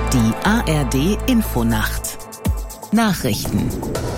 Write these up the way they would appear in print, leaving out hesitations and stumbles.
Die ARD-Infonacht. Nachrichten.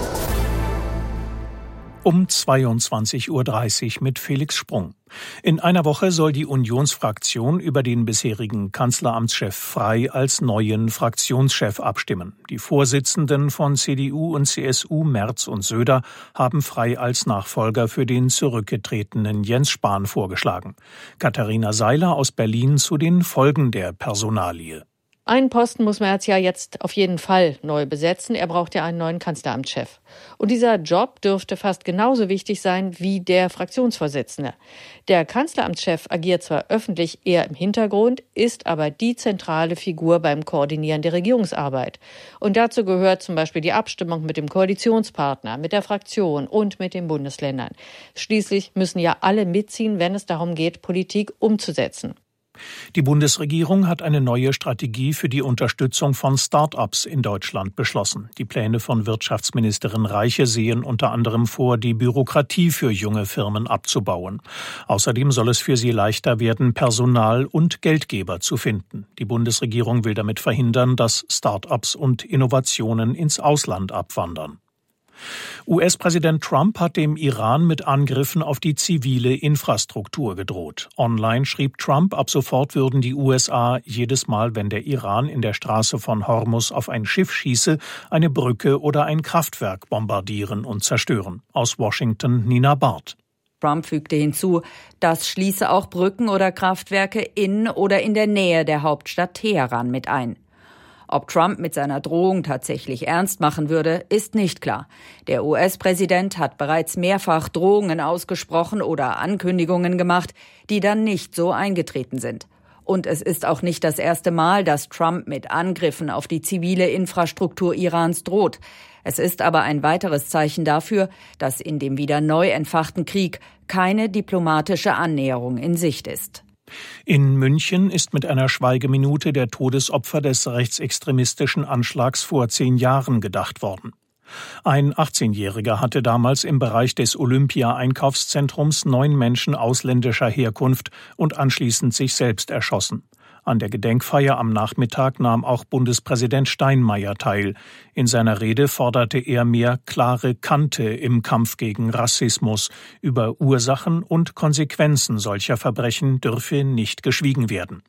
Um 22:30 Uhr mit Felix Sprung. In einer Woche soll die Unionsfraktion über den bisherigen Kanzleramtschef Frey als neuen Fraktionschef abstimmen. Die Vorsitzenden von CDU und CSU, Merz und Söder, haben Frey als Nachfolger für den zurückgetretenen Jens Spahn vorgeschlagen. Katharina Seiler aus Berlin zu den Folgen der Personalie. Einen Posten muss Merz ja jetzt auf jeden Fall neu besetzen. Er braucht ja einen neuen Kanzleramtschef. Und dieser Job dürfte fast genauso wichtig sein wie der Fraktionsvorsitzende. Der Kanzleramtschef agiert zwar öffentlich eher im Hintergrund, ist aber die zentrale Figur beim Koordinieren der Regierungsarbeit. Und dazu gehört zum Beispiel die Abstimmung mit dem Koalitionspartner, mit der Fraktion und mit den Bundesländern. Schließlich müssen ja alle mitziehen, wenn es darum geht, Politik umzusetzen. Die Bundesregierung hat eine neue Strategie für die Unterstützung von Start-ups in Deutschland beschlossen. Die Pläne von Wirtschaftsministerin Reiche sehen unter anderem vor, die Bürokratie für junge Firmen abzubauen. Außerdem soll es für sie leichter werden, Personal und Geldgeber zu finden. Die Bundesregierung will damit verhindern, dass Start-ups und Innovationen ins Ausland abwandern. US-Präsident Trump hat dem Iran mit Angriffen auf die zivile Infrastruktur gedroht. Online schrieb Trump, ab sofort würden die USA jedes Mal, wenn der Iran in der Straße von Hormuz auf ein Schiff schieße, eine Brücke oder ein Kraftwerk bombardieren und zerstören. Aus Washington Nina Barth. Trump fügte hinzu, das schließe auch Brücken oder Kraftwerke in oder in der Nähe der Hauptstadt Teheran mit ein. Ob Trump mit seiner Drohung tatsächlich ernst machen würde, ist nicht klar. Der US-Präsident hat bereits mehrfach Drohungen ausgesprochen oder Ankündigungen gemacht, die dann nicht so eingetreten sind. Und es ist auch nicht das erste Mal, dass Trump mit Angriffen auf die zivile Infrastruktur Irans droht. Es ist aber ein weiteres Zeichen dafür, dass in dem wieder neu entfachten Krieg keine diplomatische Annäherung in Sicht ist. In München ist mit einer Schweigeminute der Todesopfer des rechtsextremistischen Anschlags vor 10 Jahren gedacht worden. Ein 18-Jähriger hatte damals im Bereich des Olympia-Einkaufszentrums 9 Menschen ausländischer Herkunft und anschließend sich selbst erschossen. An der Gedenkfeier am Nachmittag nahm auch Bundespräsident Steinmeier teil. In seiner Rede forderte er mehr klare Kante im Kampf gegen Rassismus. Über Ursachen und Konsequenzen solcher Verbrechen dürfe nicht geschwiegen werden.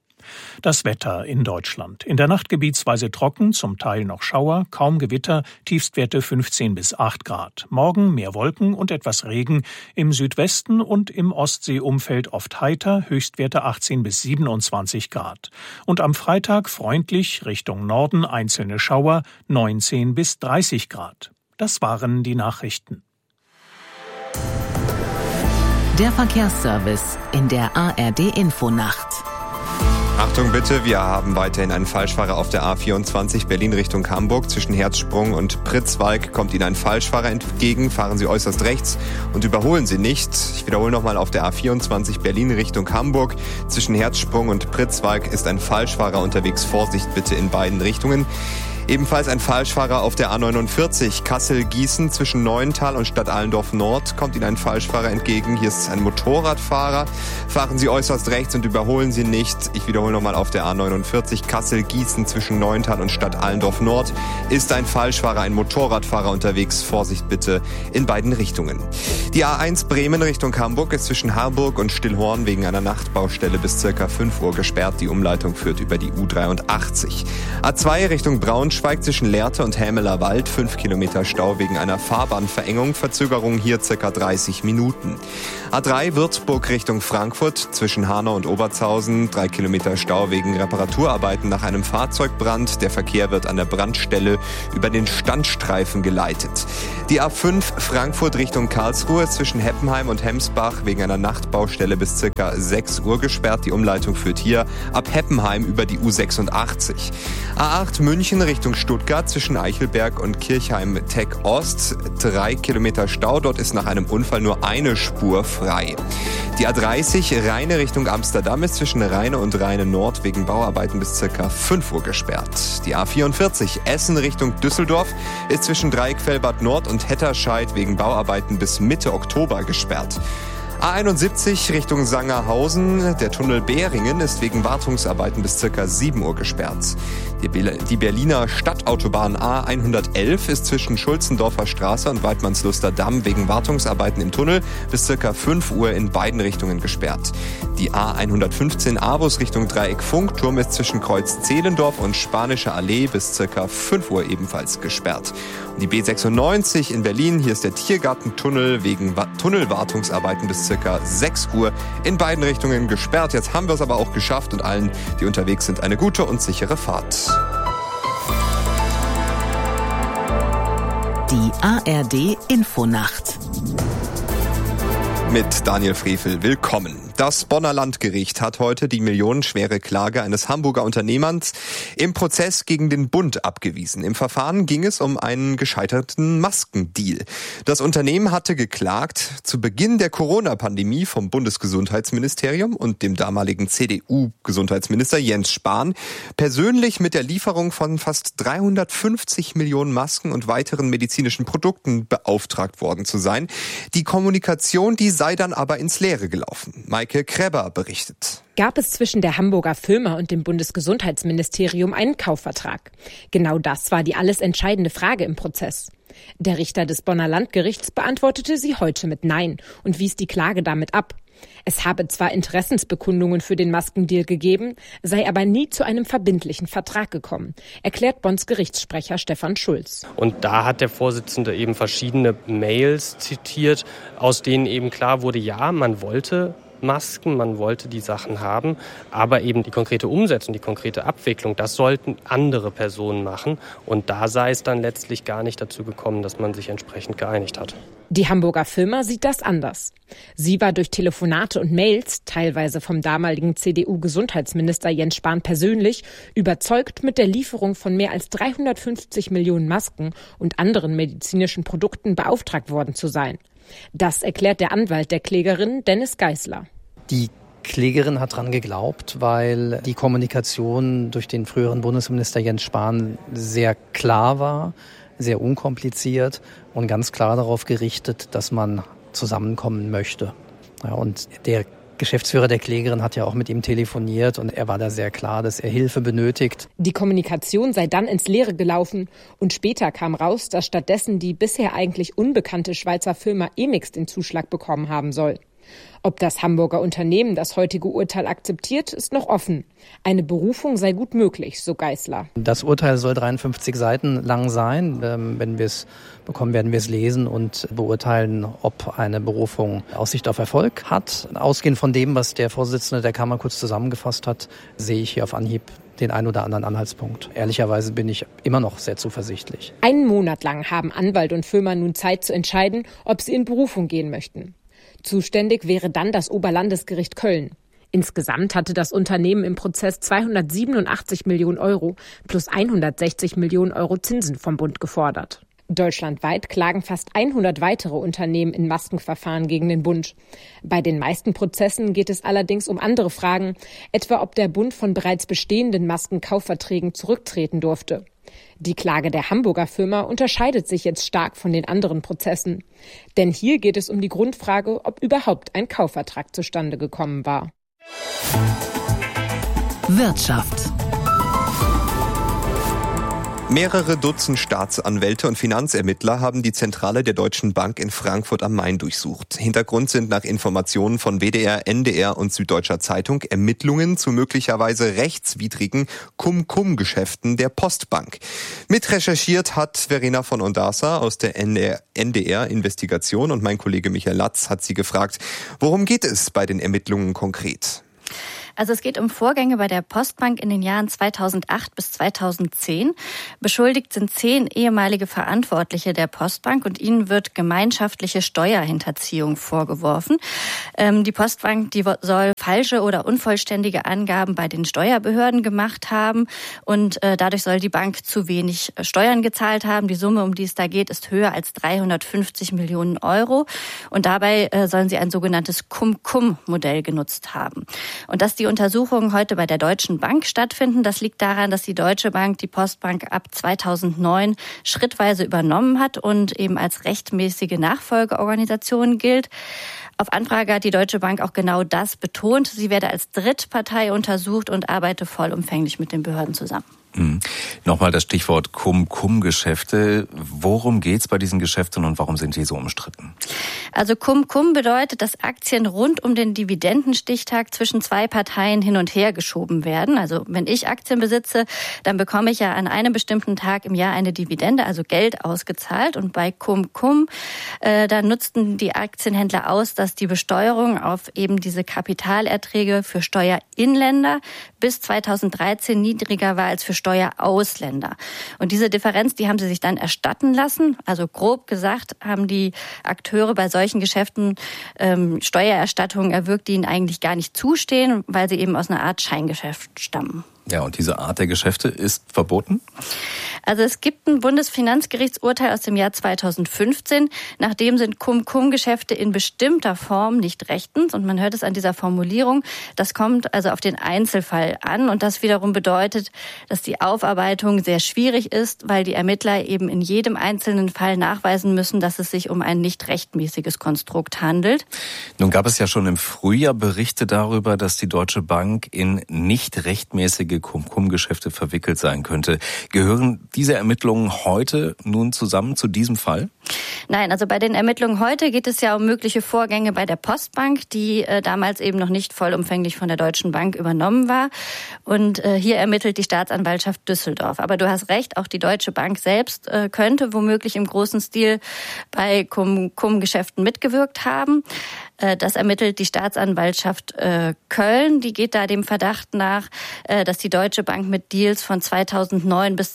Das Wetter in Deutschland. In der Nacht gebietsweise trocken, zum Teil noch Schauer, kaum Gewitter, Tiefstwerte 15 bis 8 Grad. Morgen mehr Wolken und etwas Regen, im Südwesten und im Ostseeumfeld oft heiter, Höchstwerte 18 bis 27 Grad. Und am Freitag freundlich Richtung Norden einzelne Schauer, 19 bis 30 Grad. Das waren die Nachrichten. Der Verkehrsservice in der ARD-Infonacht. Achtung bitte, wir haben weiterhin einen Falschfahrer auf der A24 Berlin Richtung Hamburg. Zwischen Herzsprung und Pritzwalk kommt Ihnen ein Falschfahrer entgegen. Fahren Sie äußerst rechts und überholen Sie nicht. Ich wiederhole nochmal, auf der A24 Berlin Richtung Hamburg. Zwischen Herzsprung und Pritzwalk ist ein Falschfahrer unterwegs. Vorsicht bitte in beiden Richtungen. Ebenfalls ein Falschfahrer auf der A49 Kassel-Gießen zwischen Neuental und Stadt Allendorf Nord kommt Ihnen ein Falschfahrer entgegen. Hier ist ein Motorradfahrer. Fahren Sie äußerst rechts und überholen Sie nicht. Ich wiederhole nochmal, auf der A49 Kassel-Gießen zwischen Neuental und Stadt Allendorf Nord ist ein Falschfahrer, ein Motorradfahrer unterwegs. Vorsicht bitte in beiden Richtungen. Die A1 Bremen Richtung Hamburg ist zwischen Harburg und Stillhorn wegen einer Nachtbaustelle bis ca. 5 Uhr gesperrt. Die Umleitung führt über die U83. A2 Richtung Braunschweig zwischen Lehrte und Hämeler Wald, 5 Kilometer Stau wegen einer Fahrbahnverengung, Verzögerung hier ca. 30 Minuten. A3 Würzburg Richtung Frankfurt zwischen Hanau und Obertshausen, 3 Kilometer Stau wegen Reparaturarbeiten nach einem Fahrzeugbrand. Der Verkehr wird an der Brandstelle über den Standstreifen geleitet. Die A5 Frankfurt Richtung Karlsruhe zwischen Heppenheim und Hemsbach wegen einer Nachtbaustelle bis ca. 6 Uhr gesperrt. Die Umleitung führt hier ab Heppenheim über die U86. A8 München Richtung Stuttgart zwischen Eichelberg und Kirchheim-Tech Ost. 3 Kilometer Stau, dort ist nach einem Unfall nur eine Spur frei. Die A30 Rheine Richtung Amsterdam ist zwischen Rheine und Rheine Nord wegen Bauarbeiten bis ca. 5 Uhr gesperrt. Die A44 Essen Richtung Düsseldorf ist zwischen Dreieckfellbad Nord und Hetterscheid wegen Bauarbeiten bis Mitte Oktober gesperrt. A71 Richtung Sangerhausen. Der Tunnel Bäringen ist wegen Wartungsarbeiten bis ca. 7 Uhr gesperrt. Die Berliner Stadtautobahn A111 ist zwischen Schulzendorfer Straße und Weidmannsluster Damm wegen Wartungsarbeiten im Tunnel bis ca. 5 Uhr in beiden Richtungen gesperrt. Die A115 A-Bus Richtung Dreieck Funkturm ist zwischen Kreuz Zehlendorf und Spanische Allee bis ca. 5 Uhr ebenfalls gesperrt. Und die B96 in Berlin, hier ist der Tiergartentunnel wegen Tunnelwartungsarbeiten bis ca. 6 Uhr in beiden Richtungen gesperrt. Jetzt haben wir es aber auch geschafft und allen, die unterwegs sind, eine gute und sichere Fahrt. Die ARD Infonacht Mit Daniel Frevel, willkommen. Das Bonner Landgericht hat heute die millionenschwere Klage eines Hamburger Unternehmers im Prozess gegen den Bund abgewiesen. Im Verfahren ging es um einen gescheiterten Maskendeal. Das Unternehmen hatte geklagt, zu Beginn der Corona-Pandemie vom Bundesgesundheitsministerium und dem damaligen CDU-Gesundheitsminister Jens Spahn persönlich mit der Lieferung von fast 350 Millionen Masken und weiteren medizinischen Produkten beauftragt worden zu sein. Die Kommunikation, die sei dann aber ins Leere gelaufen. Maike Kreber berichtet. Gab es zwischen der Hamburger Firma und dem Bundesgesundheitsministerium einen Kaufvertrag? Genau das war die alles entscheidende Frage im Prozess. Der Richter des Bonner Landgerichts beantwortete sie heute mit Nein und wies die Klage damit ab. Es habe zwar Interessensbekundungen für den Maskendeal gegeben, sei aber nie zu einem verbindlichen Vertrag gekommen, erklärt Bonns Gerichtssprecher Stefan Schulz. Und da hat der Vorsitzende eben verschiedene Mails zitiert, aus denen eben klar wurde, ja, man wollte Masken, man wollte die Sachen haben, aber eben die konkrete Umsetzung, die konkrete Abwicklung, das sollten andere Personen machen. Und da sei es dann letztlich gar nicht dazu gekommen, dass man sich entsprechend geeinigt hat. Die Hamburger Firma sieht das anders. Sie war durch Telefonate und Mails, teilweise vom damaligen CDU-Gesundheitsminister Jens Spahn persönlich, überzeugt, mit der Lieferung von mehr als 350 Millionen Masken und anderen medizinischen Produkten beauftragt worden zu sein. Das erklärt der Anwalt der Klägerin, Dennis Geisler. Die Klägerin hat dran geglaubt, weil die Kommunikation durch den früheren Bundesminister Jens Spahn sehr klar war, sehr unkompliziert und ganz klar darauf gerichtet, dass man zusammenkommen möchte. Ja, und der Geschäftsführer der Klägerin hat ja auch mit ihm telefoniert und er war da sehr klar, dass er Hilfe benötigt. Die Kommunikation sei dann ins Leere gelaufen und später kam raus, dass stattdessen die bisher eigentlich unbekannte Schweizer Firma Emix den Zuschlag bekommen haben soll. Ob das Hamburger Unternehmen das heutige Urteil akzeptiert, ist noch offen. Eine Berufung sei gut möglich, so Geisler. Das Urteil soll 53 Seiten lang sein. Wenn wir es bekommen, werden wir es lesen und beurteilen, ob eine Berufung Aussicht auf Erfolg hat. Ausgehend von dem, was der Vorsitzende der Kammer kurz zusammengefasst hat, sehe ich hier auf Anhieb den ein oder anderen Anhaltspunkt. Ehrlicherweise bin ich immer noch sehr zuversichtlich. Einen Monat lang haben Anwalt und Firma nun Zeit zu entscheiden, ob sie in Berufung gehen möchten. Zuständig wäre dann das Oberlandesgericht Köln. Insgesamt hatte das Unternehmen im Prozess 287 Millionen Euro plus 160 Millionen Euro Zinsen vom Bund gefordert. Deutschlandweit klagen fast 100 weitere Unternehmen in Maskenverfahren gegen den Bund. Bei den meisten Prozessen geht es allerdings um andere Fragen, etwa ob der Bund von bereits bestehenden Maskenkaufverträgen zurücktreten durfte. Die Klage der Hamburger Firma unterscheidet sich jetzt stark von den anderen Prozessen. Denn hier geht es um die Grundfrage, ob überhaupt ein Kaufvertrag zustande gekommen war. Wirtschaft. Mehrere Dutzend Staatsanwälte und Finanzermittler haben die Zentrale der Deutschen Bank in Frankfurt am Main durchsucht. Hintergrund sind nach Informationen von WDR, NDR und Süddeutscher Zeitung Ermittlungen zu möglicherweise rechtswidrigen Cum-Cum-Geschäften der Postbank. Mitrecherchiert hat Verena von Ondasa aus der NDR-Investigation und mein Kollege Michael Latz hat sie gefragt, worum geht es bei den Ermittlungen konkret? Also es geht um Vorgänge bei der Postbank in den Jahren 2008 bis 2010. Beschuldigt sind 10 ehemalige Verantwortliche der Postbank und ihnen wird gemeinschaftliche Steuerhinterziehung vorgeworfen. Die Postbank, die soll falsche oder unvollständige Angaben bei den Steuerbehörden gemacht haben und dadurch soll die Bank zu wenig Steuern gezahlt haben. Die Summe, um die es da geht, ist höher als 350 Millionen Euro und dabei sollen sie ein sogenanntes Cum-Cum-Modell genutzt haben. Und dass die Untersuchungen heute bei der Deutschen Bank stattfinden. Das liegt daran, dass die Deutsche Bank die Postbank ab 2009 schrittweise übernommen hat und eben als rechtmäßige Nachfolgeorganisation gilt. Auf Anfrage hat die Deutsche Bank auch genau das betont. Sie werde als Drittpartei untersucht und arbeite vollumfänglich mit den Behörden zusammen. Nochmal das Stichwort Cum-Cum-Geschäfte. Worum geht's bei diesen Geschäften und warum sind die so umstritten? Also Cum-Cum bedeutet, dass Aktien rund um den Dividendenstichtag zwischen zwei Parteien hin und her geschoben werden. Also wenn ich Aktien besitze, dann bekomme ich ja an einem bestimmten Tag im Jahr eine Dividende, also Geld ausgezahlt. Und bei Cum-Cum, da nutzten die Aktienhändler aus, dass die Besteuerung auf eben diese Kapitalerträge für Steuerinländer bis 2013 niedriger war als für Steuerausländer. Und diese Differenz, die haben sie sich dann erstatten lassen. Also grob gesagt haben die Akteure bei solchen Geschäften Steuererstattungen erwirkt, die ihnen eigentlich gar nicht zustehen, weil sie eben aus einer Art Scheingeschäft stammen. Ja, und diese Art der Geschäfte ist verboten? Also es gibt ein Bundesfinanzgerichtsurteil aus dem Jahr 2015. Nachdem sind Cum-Cum-Geschäfte in bestimmter Form nicht rechtens. Und man hört es an dieser Formulierung. Das kommt also auf den Einzelfall an. Und das wiederum bedeutet, dass die Aufarbeitung sehr schwierig ist, weil die Ermittler eben in jedem einzelnen Fall nachweisen müssen, dass es sich um ein nicht rechtmäßiges Konstrukt handelt. Nun gab es ja schon im Frühjahr Berichte darüber, dass die Deutsche Bank in nicht rechtmäßige Cum-Cum-Geschäfte verwickelt sein könnte. Gehören diese Ermittlungen heute nun zusammen zu diesem Fall? Nein, also bei den Ermittlungen heute geht es ja um mögliche Vorgänge bei der Postbank, die damals eben noch nicht vollumfänglich von der Deutschen Bank übernommen war. Und hier ermittelt die Staatsanwaltschaft Düsseldorf. Aber du hast recht, auch die Deutsche Bank selbst könnte womöglich im großen Stil bei Cum-Cum-Geschäften mitgewirkt haben. Das ermittelt die Staatsanwaltschaft Köln. Die geht da dem Verdacht nach, dass die Deutsche Bank mit Deals von 2009 bis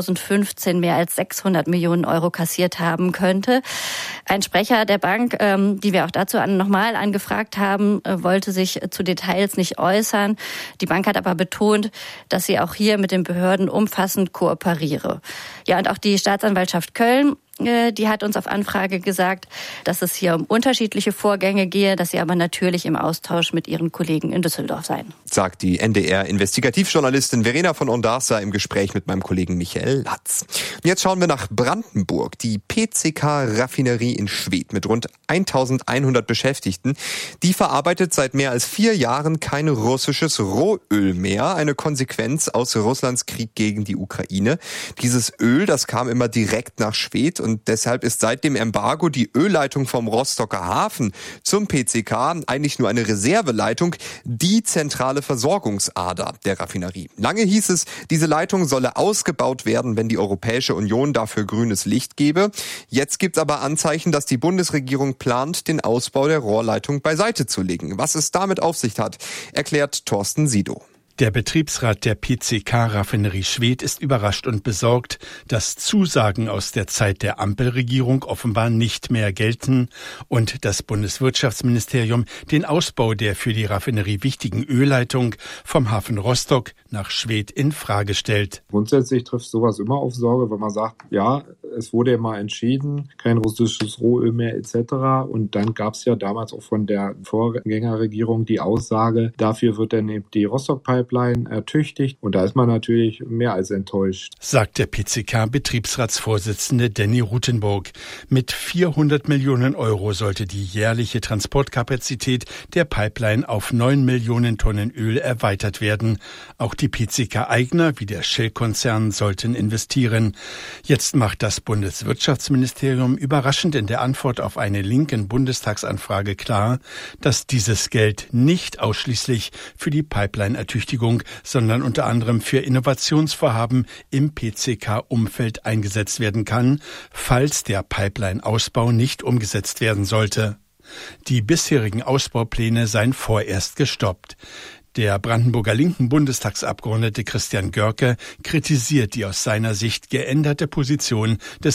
2015 mehr als 600 Millionen Euro kassiert haben könnte. Ein Sprecher der Bank, die wir auch dazu nochmal angefragt haben, wollte sich zu Details nicht äußern. Die Bank hat aber betont, dass sie auch hier mit den Behörden umfassend kooperiere. Ja, und auch die Staatsanwaltschaft Köln, die hat uns auf Anfrage gesagt, dass es hier um unterschiedliche Vorgänge gehe, dass sie aber natürlich im Austausch mit ihren Kollegen in Düsseldorf seien. Sagt die NDR-Investigativjournalistin Verena von Ondarza im Gespräch mit meinem Kollegen Michael Latz. Und jetzt schauen wir nach Brandenburg. Die PCK-Raffinerie in Schwedt mit rund 1100 Beschäftigten, die verarbeitet seit mehr als 4 Jahren kein russisches Rohöl mehr. Eine Konsequenz aus Russlands Krieg gegen die Ukraine. Dieses Öl, das kam immer direkt nach Schwedt und deshalb ist seit dem Embargo die Ölleitung vom Rostocker Hafen zum PCK eigentlich nur eine Reserveleitung, die zentrale Versorgungsader der Raffinerie. Lange hieß es, diese Leitung solle ausgebaut werden, wenn die Europäische Union dafür grünes Licht gebe. Jetzt gibt es aber Anzeichen, dass die Bundesregierung plant, den Ausbau der Rohrleitung beiseite zu legen. Was es damit auf sich hat, erklärt Thorsten Sido. Der Betriebsrat der PCK-Raffinerie Schwedt ist überrascht und besorgt, dass Zusagen aus der Zeit der Ampelregierung offenbar nicht mehr gelten und das Bundeswirtschaftsministerium den Ausbau der für die Raffinerie wichtigen Ölleitung vom Hafen Rostock nach Schwedt in Frage stellt. Grundsätzlich trifft sowas immer auf Sorge, wenn man sagt, ja, es wurde ja mal entschieden, kein russisches Rohöl mehr etc. Und dann gab es ja damals auch von der Vorgängerregierung die Aussage, dafür wird dann eben die Rostock-Pipeline ertüchtigt. Und da ist man natürlich mehr als enttäuscht. Sagt der PCK-Betriebsratsvorsitzende Danny Rutenburg. Mit 400 Millionen Euro sollte die jährliche Transportkapazität der Pipeline auf 9 Millionen Tonnen Öl erweitert werden. Auch die PCK-Eigner wie der Shell-Konzern sollten investieren. Jetzt macht das Bundeswirtschaftsministerium überraschend in der Antwort auf eine linken Bundestagsanfrage klar, dass dieses Geld nicht ausschließlich für die Pipeline-Ertüchtigung, sondern unter anderem für Innovationsvorhaben im PCK-Umfeld eingesetzt werden kann, falls der Pipeline-Ausbau nicht umgesetzt werden sollte. Die bisherigen Ausbaupläne seien vorerst gestoppt. Der Brandenburger linken Bundestagsabgeordnete Christian Görke kritisiert die aus seiner Sicht geänderte Position des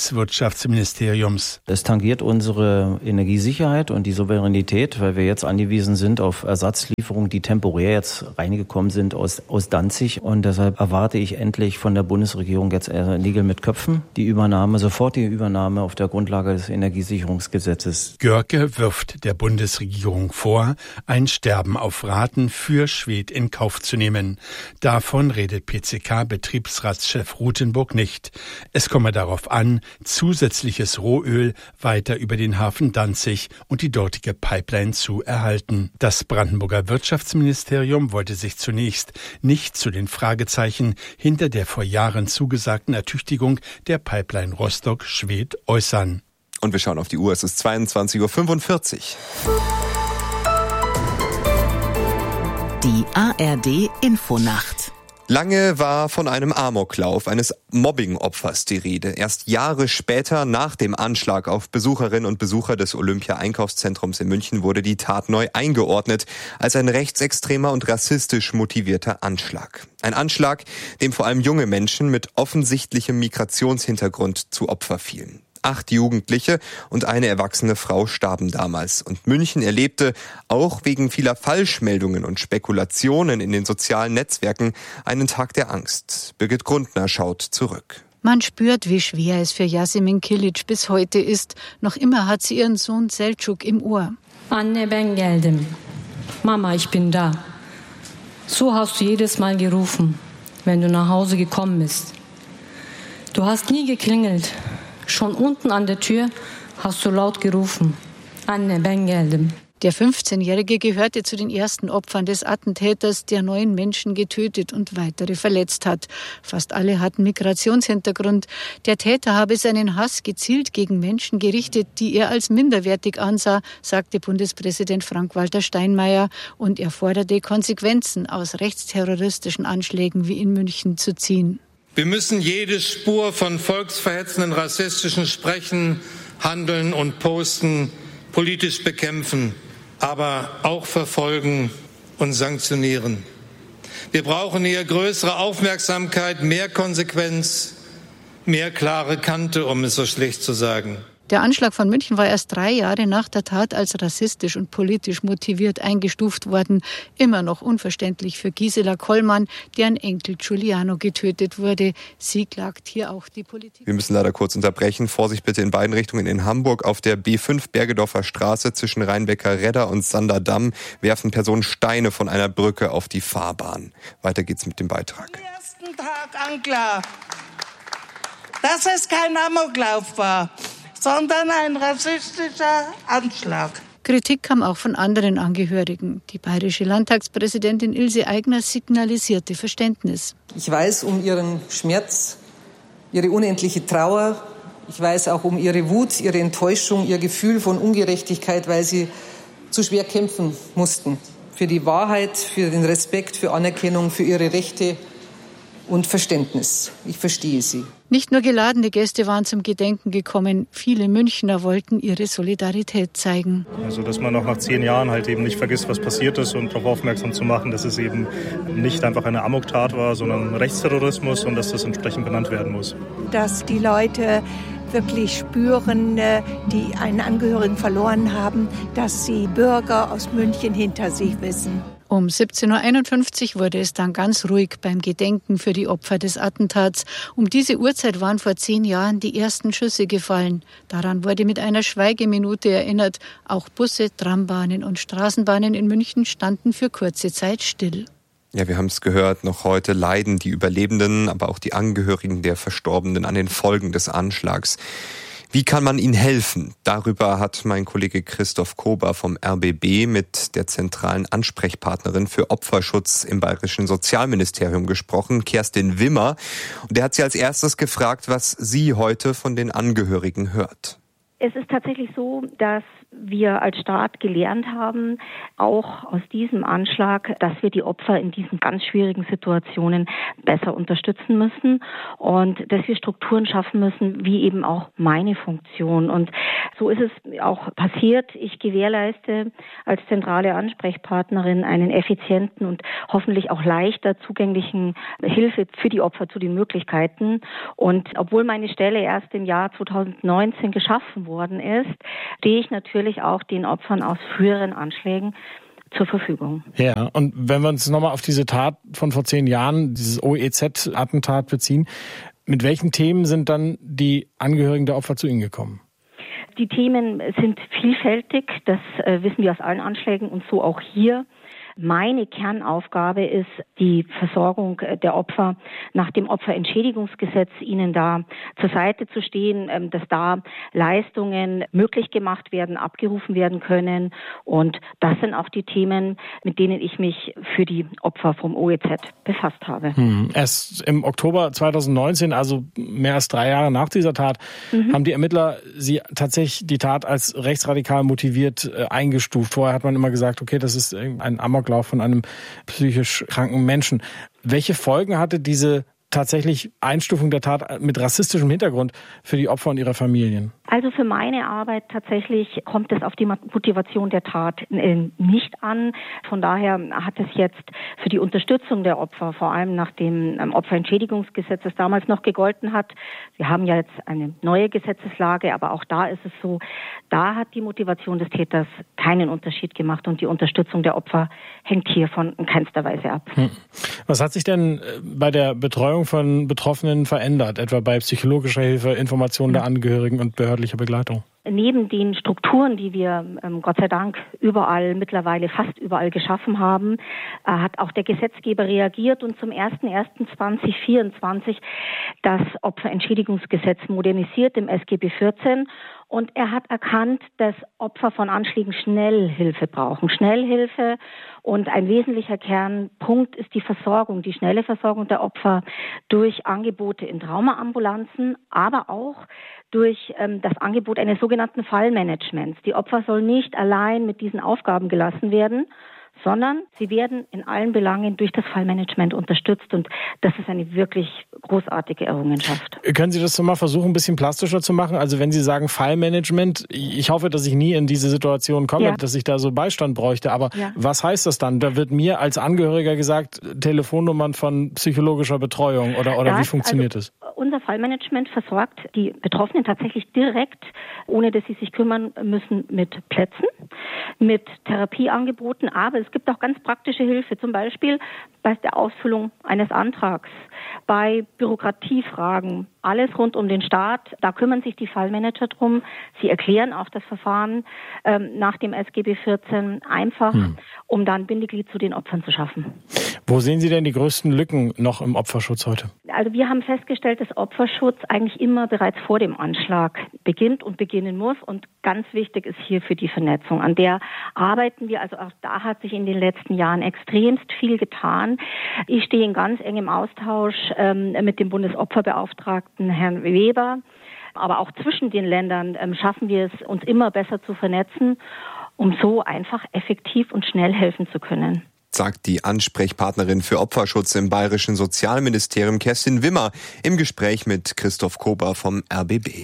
Bundeswirtschaftsministeriums. Es tangiert unsere Energiesicherheit und die Souveränität, weil wir jetzt angewiesen sind auf Ersatzlieferungen, die temporär jetzt reingekommen sind aus Danzig. Und deshalb erwarte ich endlich von der Bundesregierung jetzt Nägel mit Köpfen. Sofortige Übernahme auf der Grundlage des Energiesicherungsgesetzes. Görke wirft der Bundesregierung vor, ein Sterben auf Raten für Schwedt in Kauf zu nehmen. Davon redet PCK-Betriebsratschef Ruthenburg nicht. Es komme darauf an, zusätzliches Rohöl weiter über den Hafen Danzig und die dortige Pipeline zu erhalten. Das Brandenburger Wirtschaftsministerium wollte sich zunächst nicht zu den Fragezeichen hinter der vor Jahren zugesagten Ertüchtigung der Pipeline Rostock-Schwedt äußern. Und wir schauen auf die Uhr, es ist 22:45 Uhr. Die ARD-Infonacht. Lange war von einem Amoklauf eines Mobbing-Opfers die Rede. Erst Jahre später, nach dem Anschlag auf Besucherinnen und Besucher des Olympia-Einkaufszentrums in München, wurde die Tat neu eingeordnet als ein rechtsextremer und rassistisch motivierter Anschlag. Ein Anschlag, dem vor allem junge Menschen mit offensichtlichem Migrationshintergrund zu Opfer fielen. 8 Jugendliche und eine erwachsene Frau starben damals. Und München erlebte, auch wegen vieler Falschmeldungen und Spekulationen in den sozialen Netzwerken, einen Tag der Angst. Birgit Grundner schaut zurück. Man spürt, wie schwer es für Yasemin Kilic bis heute ist. Noch immer hat sie ihren Sohn Selçuk im Ohr. Anne, ben geldim. Mama, ich bin da. So hast du jedes Mal gerufen, wenn du nach Hause gekommen bist. Du hast nie geklingelt. Schon unten an der Tür hast du laut gerufen. Anne, ben geldim. Der 15-Jährige gehörte zu den ersten Opfern des Attentäters, der 9 Menschen getötet und weitere verletzt hat. Fast alle hatten Migrationshintergrund. Der Täter habe seinen Hass gezielt gegen Menschen gerichtet, die er als minderwertig ansah, sagte Bundespräsident Frank-Walter Steinmeier. Und er forderte, Konsequenzen aus rechtsterroristischen Anschlägen wie in München zu ziehen. Wir müssen jede Spur von volksverhetzenden rassistischen Sprechen, Handeln und Posten politisch bekämpfen, aber auch verfolgen und sanktionieren. Wir brauchen hier größere Aufmerksamkeit, mehr Konsequenz, mehr klare Kante, um es so schlicht zu sagen. Der Anschlag von München war erst 3 Jahre nach der Tat als rassistisch und politisch motiviert eingestuft worden. Immer noch unverständlich für Gisela Kollmann, deren Enkel Giuliano getötet wurde. Sie klagt hier auch die Politik. Wir müssen leider kurz unterbrechen. Vorsicht bitte in beiden Richtungen. In Hamburg auf der B5 Bergedorfer Straße zwischen Rheinbecker-Redder und Sanderdamm werfen Personen Steine von einer Brücke auf die Fahrbahn. Weiter geht's mit dem Beitrag. Am ersten Tag anklar, dass es kein Amoklauf war, sondern ein rassistischer Anschlag. Kritik kam auch von anderen Angehörigen. Die bayerische Landtagspräsidentin Ilse Aigner signalisierte Verständnis. Ich weiß um ihren Schmerz, ihre unendliche Trauer. Ich weiß auch um ihre Wut, ihre Enttäuschung, ihr Gefühl von Ungerechtigkeit, weil sie zu schwer kämpfen mussten. Für die Wahrheit, für den Respekt, für Anerkennung, für ihre Rechte und Verständnis. Ich verstehe sie. Nicht nur geladene Gäste waren zum Gedenken gekommen. Viele Münchner wollten ihre Solidarität zeigen. Also, dass man auch nach 10 Jahren halt eben nicht vergisst, was passiert ist und darauf aufmerksam zu machen, dass es eben nicht einfach eine Amoktat war, sondern Rechtsterrorismus und dass das entsprechend benannt werden muss. Dass die Leute wirklich spüren, die einen Angehörigen verloren haben, dass sie Bürger aus München hinter sich wissen. Um 17:51 Uhr wurde es dann ganz ruhig beim Gedenken für die Opfer des Attentats. Um diese Uhrzeit waren vor 10 Jahren die ersten Schüsse gefallen. Daran wurde mit einer Schweigeminute erinnert. Auch Busse, Trambahnen und Straßenbahnen in München standen für kurze Zeit still. Ja, wir haben es gehört, noch heute leiden die Überlebenden, aber auch die Angehörigen der Verstorbenen an den Folgen des Anschlags. Wie kann man ihnen helfen? Darüber hat mein Kollege Christoph Kober vom RBB mit der zentralen Ansprechpartnerin für Opferschutz im Bayerischen Sozialministerium gesprochen, Kerstin Wimmer. Und der hat sie als erstes gefragt, was sie heute von den Angehörigen hört. Es ist tatsächlich so, dass wir als Staat gelernt haben, auch aus diesem Anschlag, dass wir die Opfer in diesen ganz schwierigen Situationen besser unterstützen müssen und dass wir Strukturen schaffen müssen, wie eben auch meine Funktion. Und so ist es auch passiert. Ich gewährleiste als zentrale Ansprechpartnerin einen effizienten und hoffentlich auch leichter zugänglichen Hilfe für die Opfer zu den Möglichkeiten. Und obwohl meine Stelle erst im Jahr 2019 geschaffen worden ist, stehe ich natürlich auch den Opfern aus früheren Anschlägen zur Verfügung. Ja, und wenn wir uns nochmal auf diese Tat von vor 10 Jahren, dieses OEZ-Attentat beziehen, mit welchen Themen sind dann die Angehörigen der Opfer zu Ihnen gekommen? Die Themen sind vielfältig, das wissen wir aus allen Anschlägen und so auch hier. Meine Kernaufgabe ist, die Versorgung der Opfer nach dem Opferentschädigungsgesetz ihnen da zur Seite zu stehen, dass da Leistungen möglich gemacht werden, abgerufen werden können. Und das sind auch die Themen, mit denen ich mich für die Opfer vom OEZ befasst habe. Erst im Oktober 2019, also mehr als 3 Jahre nach dieser Tat, haben die Ermittler sie tatsächlich die Tat als rechtsradikal motiviert eingestuft. Vorher hat man immer gesagt, okay, das ist ein Amoklauf von einem psychisch kranken Menschen. Welche Folgen hatte diese tatsächlich Einstufung der Tat mit rassistischem Hintergrund für die Opfer und ihre Familien? Also für meine Arbeit tatsächlich kommt es auf die Motivation der Tat nicht an. Von daher hat es jetzt für die Unterstützung der Opfer, vor allem nach dem Opferentschädigungsgesetz, das damals noch gegolten hat. Wir haben ja jetzt eine neue Gesetzeslage, aber auch da ist es so, da hat die Motivation des Täters keinen Unterschied gemacht und die Unterstützung der Opfer hängt hiervon in keinster Weise ab. Was hat sich denn bei der Betreuung von Betroffenen verändert, etwa bei psychologischer Hilfe, Informationen der Angehörigen und behördlicher Begleitung? Neben den Strukturen, die wir Gott sei Dank fast überall geschaffen haben, hat auch der Gesetzgeber reagiert und zum 01.01.2024 das Opferentschädigungsgesetz modernisiert im SGB 14. Und er hat erkannt, dass Opfer von Anschlägen Schnellhilfe brauchen. Schnellhilfe, und ein wesentlicher Kernpunkt ist die Versorgung, die schnelle Versorgung der Opfer durch Angebote in Traumaambulanzen, aber auch durch das Angebot eines sogenannten Fallmanagements. Die Opfer sollen nicht allein mit diesen Aufgaben gelassen werden, sondern sie werden in allen Belangen durch das Fallmanagement unterstützt, und das ist eine wirklich großartige Errungenschaft. Können Sie das mal versuchen, ein bisschen plastischer zu machen? Also wenn Sie sagen Fallmanagement, ich hoffe, dass ich nie in diese Situation komme, dass ich da so Beistand bräuchte, aber was heißt das dann? Da wird mir als Angehöriger gesagt, Telefonnummern von psychologischer Betreuung oder wie funktioniert das? Unser Fallmanagement versorgt die Betroffenen tatsächlich direkt, ohne dass sie sich kümmern müssen, mit Plätzen, mit Therapieangeboten, aber es gibt auch ganz praktische Hilfe, zum Beispiel bei der Ausfüllung eines Antrags, bei Bürokratiefragen, alles rund um den Staat. Da kümmern sich die Fallmanager drum. Sie erklären auch das Verfahren nach dem SGB 14 einfach, um dann Bindeglied zu den Opfern zu schaffen. Wo sehen Sie denn die größten Lücken noch im Opferschutz heute? Also wir haben festgestellt, dass Opferschutz eigentlich immer bereits vor dem Anschlag beginnt und beginnen muss. Und ganz wichtig ist hierfür die Vernetzung. An der arbeiten wir. Also auch da hat sich in den letzten Jahren extremst viel getan. Ich stehe in ganz engem Austausch mit dem Bundesopferbeauftragten Herrn Weber. Aber auch zwischen den Ländern schaffen wir es, uns immer besser zu vernetzen, um so einfach effektiv und schnell helfen zu können. Sagt die Ansprechpartnerin für Opferschutz im Bayerischen Sozialministerium Kerstin Wimmer im Gespräch mit Christoph Kober vom RBB.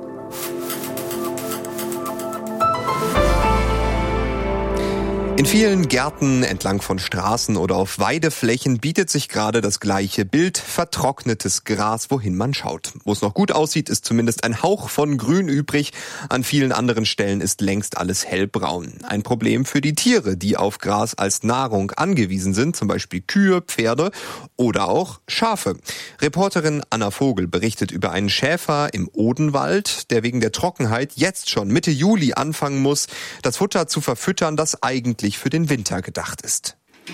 In vielen Gärten entlang von Straßen oder auf Weideflächen bietet sich gerade das gleiche Bild: vertrocknetes Gras, wohin man schaut. Wo es noch gut aussieht, ist zumindest ein Hauch von Grün übrig. An vielen anderen Stellen ist längst alles hellbraun. Ein Problem für die Tiere, die auf Gras als Nahrung angewiesen sind, zum Beispiel Kühe, Pferde oder auch Schafe. Reporterin Anna Vogel berichtet über einen Schäfer im Odenwald, der wegen der Trockenheit jetzt schon Mitte Juli anfangen muss, das Futter zu verfüttern, das eigentlich für den Winter gedacht ist.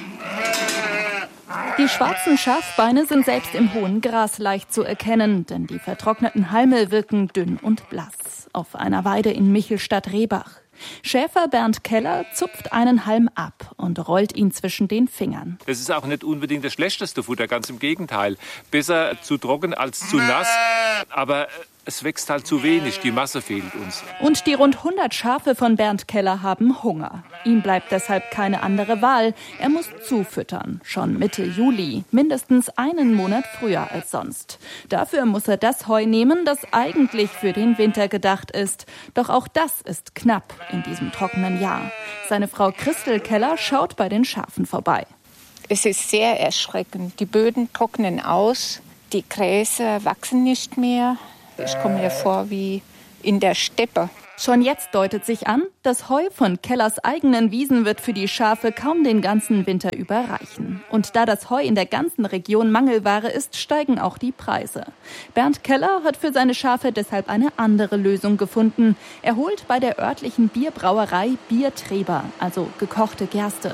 Die schwarzen Schafbeine sind selbst im hohen Gras leicht zu erkennen, denn die vertrockneten Halme wirken dünn und blass. Auf einer Weide in Michelstadt-Rehbach. Schäfer Bernd Keller zupft einen Halm ab und rollt ihn zwischen den Fingern. Das ist auch nicht unbedingt das schlechteste Futter, ganz im Gegenteil. Besser zu trocken als zu nass, aber es wächst halt zu wenig, die Masse fehlt uns. Und die rund 100 Schafe von Bernd Keller haben Hunger. Ihm bleibt deshalb keine andere Wahl. Er muss zufüttern, schon Mitte Juli, mindestens einen Monat früher als sonst. Dafür muss er das Heu nehmen, das eigentlich für den Winter gedacht ist. Doch auch das ist knapp in diesem trockenen Jahr. Seine Frau Christel Keller schaut bei den Schafen vorbei. Es ist sehr erschreckend. Die Böden trocknen aus, die Gräser wachsen nicht mehr. Ich komme mir vor wie in der Steppe. Schon jetzt deutet sich an, das Heu von Kellers eigenen Wiesen wird für die Schafe kaum den ganzen Winter über reichen. Und da das Heu in der ganzen Region Mangelware ist, steigen auch die Preise. Bernd Keller hat für seine Schafe deshalb eine andere Lösung gefunden. Er holt bei der örtlichen Bierbrauerei Biertreber, also gekochte Gerste.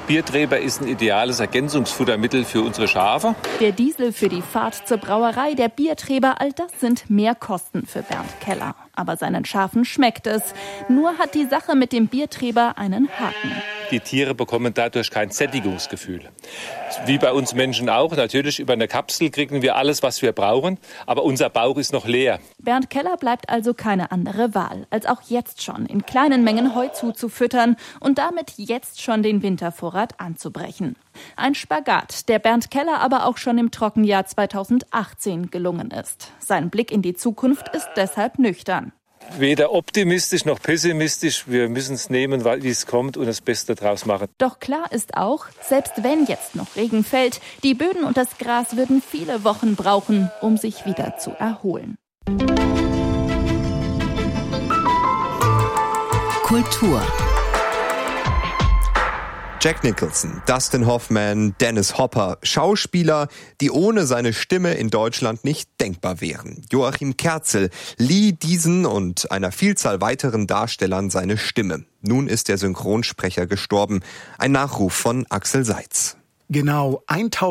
Biertreber ist ein ideales Ergänzungsfuttermittel für unsere Schafe. Der Diesel für die Fahrt zur Brauerei, der Biertreber, all das sind Mehrkosten für Bernd Keller. Aber seinen Schafen schmeckt es. Nur hat die Sache mit dem Biertreber einen Haken. Die Tiere bekommen dadurch kein Sättigungsgefühl. Wie bei uns Menschen auch. Natürlich über eine Kapsel kriegen wir alles, was wir brauchen. Aber unser Bauch ist noch leer. Bernd Keller bleibt also keine andere Wahl, als auch jetzt schon in kleinen Mengen Heu zuzufüttern und damit jetzt schon den Wintervorrat anzubrechen. Ein Spagat, der Bernd Keller aber auch schon im Trockenjahr 2018 gelungen ist. Sein Blick in die Zukunft ist deshalb nüchtern. Weder optimistisch noch pessimistisch. Wir müssen es nehmen, wie es kommt und das Beste draus machen. Doch klar ist auch, selbst wenn jetzt noch Regen fällt, die Böden und das Gras würden viele Wochen brauchen, um sich wieder zu erholen. Kultur. Jack Nicholson, Dustin Hoffman, Dennis Hopper, Schauspieler, die ohne seine Stimme in Deutschland nicht denkbar wären. Joachim Kerzel lieh diesen und einer Vielzahl weiteren Darstellern seine Stimme. Nun ist der Synchronsprecher gestorben. Ein Nachruf von Axel Seitz. Genau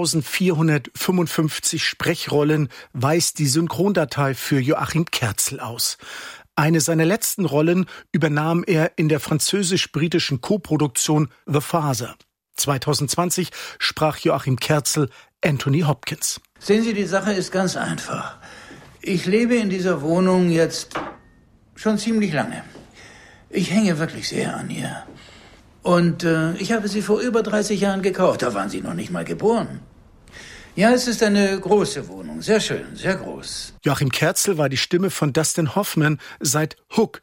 1455 Sprechrollen weist die Synchrondatei für Joachim Kerzel aus. Eine seiner letzten Rollen übernahm er in der französisch-britischen Koproduktion The Father. 2020 sprach Joachim Kerzel Anthony Hopkins. Sehen Sie, die Sache ist ganz einfach. Ich lebe in dieser Wohnung jetzt schon ziemlich lange. Ich hänge wirklich sehr an ihr. Und ich habe sie vor über 30 Jahren gekauft. Da waren Sie noch nicht mal geboren. Ja, es ist eine große Wohnung. Sehr schön, sehr groß. Joachim Kerzel war die Stimme von Dustin Hoffman seit Hook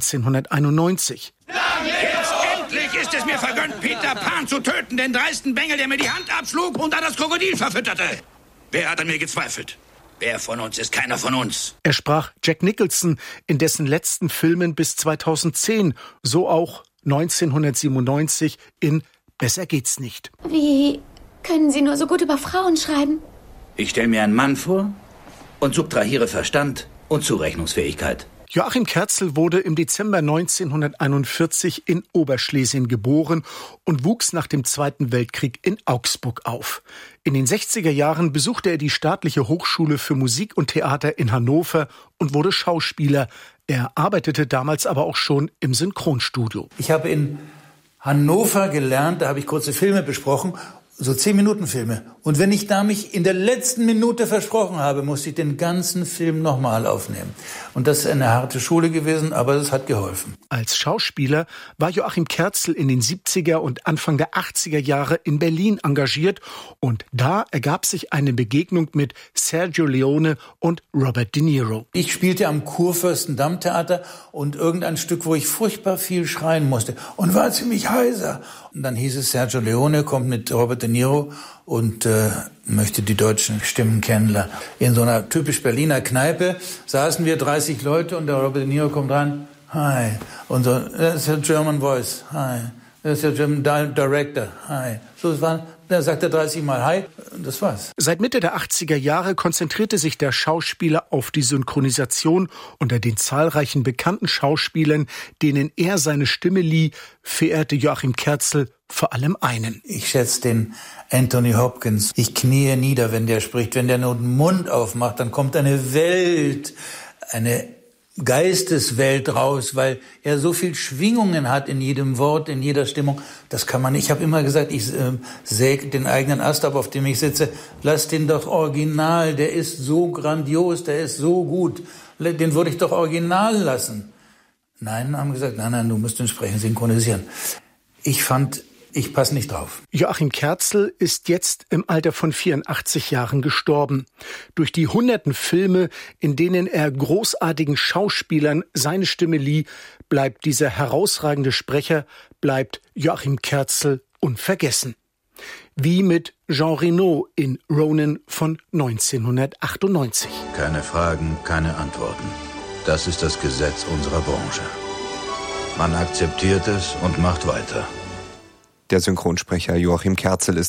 1991. Jetzt endlich ist es mir vergönnt, Peter Pan zu töten, den dreisten Bengel, der mir die Hand abschlug und dann das Krokodil verfütterte. Wer hat an mir gezweifelt? Wer von uns ist keiner von uns? Er sprach Jack Nicholson in dessen letzten Filmen bis 2010, so auch 1997 in Besser geht's nicht. Wie können Sie nur so gut über Frauen schreiben? Ich stelle mir einen Mann vor und subtrahiere Verstand und Zurechnungsfähigkeit. Joachim Kerzel wurde im Dezember 1941 in Oberschlesien geboren und wuchs nach dem Zweiten Weltkrieg in Augsburg auf. In den 60er Jahren besuchte er die Staatliche Hochschule für Musik und Theater in Hannover und wurde Schauspieler. Er arbeitete damals aber auch schon im Synchronstudio. Ich habe in Hannover gelernt, da habe ich kurze Filme besprochen, so 10-Minuten-Filme. Und wenn ich da mich in der letzten Minute versprochen habe, musste ich den ganzen Film nochmal aufnehmen. Und das ist eine harte Schule gewesen, aber es hat geholfen. Als Schauspieler war Joachim Kerzel in den 70er und Anfang der 80er Jahre in Berlin engagiert. Und da ergab sich eine Begegnung mit Sergio Leone und Robert De Niro. Ich spielte am Kurfürstendamm-Theater und irgendein Stück, wo ich furchtbar viel schreien musste und war ziemlich heiser. Und dann hieß es, Sergio Leone kommt mit Robert De Niro und möchte die deutschen Stimmen kennenlernen. In so einer typisch Berliner Kneipe saßen wir 30 Leute und der Robert De Niro kommt rein. Hi. Und so, das ist der German Voice. Hi. Das ist der German Director. Hi. So, es war, da sagt er 30 Mal Hi. Und das war's. Seit Mitte der 80er Jahre konzentrierte sich der Schauspieler auf die Synchronisation. Unter den zahlreichen bekannten Schauspielern, denen er seine Stimme lieh, verehrte Joachim Kerzel vor allem einen. Ich schätze den Anthony Hopkins. Ich kniee nieder, wenn der spricht. Wenn der nur den Mund aufmacht, dann kommt eine Welt, eine Geisteswelt raus, weil er so viel Schwingungen hat in jedem Wort, in jeder Stimmung. Das kann man nicht. Ich habe immer gesagt, ich säge den eigenen Ast ab, auf dem ich sitze. Lass den doch original. Der ist so grandios, der ist so gut. Den würde ich doch original lassen. Nein, haben gesagt, nein, du musst den Sprechen synchronisieren. Ich passe nicht drauf. Joachim Kerzel ist jetzt im Alter von 84 Jahren gestorben. Durch die hunderten Filme, in denen er großartigen Schauspielern seine Stimme lieh, bleibt dieser herausragende Sprecher, bleibt Joachim Kerzel unvergessen. Wie mit Jean Reno in Ronin von 1998. Keine Fragen, keine Antworten. Das ist das Gesetz unserer Branche. Man akzeptiert es und macht weiter. Der Synchronsprecher Joachim Kerzel ist